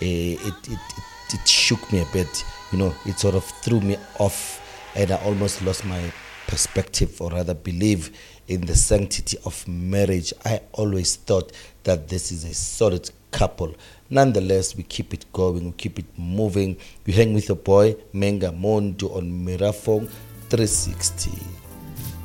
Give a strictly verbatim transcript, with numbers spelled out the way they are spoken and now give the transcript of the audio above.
it, it, it, it shook me a bit. You know, it sort of threw me off, and I almost lost my perspective, or rather believe in the sanctity of marriage. I always thought that this is a solid couple. Nonetheless, we keep it going, we keep it moving. You hang with your boy Menga Mondo on Mirafong three sixty.